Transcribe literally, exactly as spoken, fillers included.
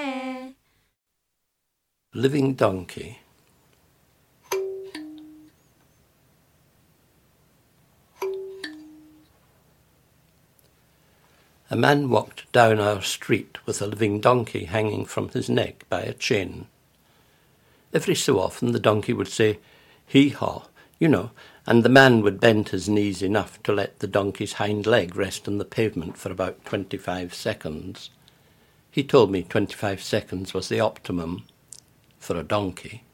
Living Donkey. A man walked down our street with a living donkey hanging from his neck by a chain. Every so often the donkey would say, "Hee-haw," you know, and the man would bend his knees enough to let the donkey's hind leg rest on the pavement for about twenty-five seconds. He told me twenty-five seconds was the optimum for a donkey.